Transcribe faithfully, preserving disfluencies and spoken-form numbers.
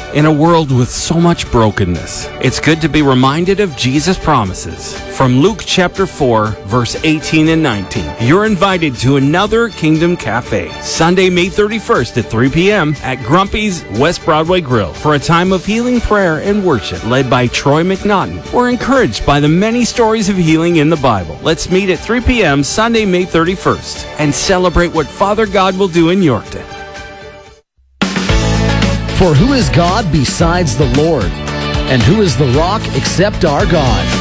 In a world with so much brokenness, it's good to be reminded of Jesus' promises. From Luke chapter four, verse eighteen and nineteen, you're invited to another Kingdom Cafe, Sunday, May thirty-first at three p.m. at Grumpy's West Broadway Grill for a time of healing, prayer, and worship led by Troy McNaughton. We're encouraged by the many stories of healing in the Bible. Let's meet at three p.m. Sunday, May thirty-first and celebrate what Father God will do in Yorkton. For who is God besides the Lord? And who is the rock except our God?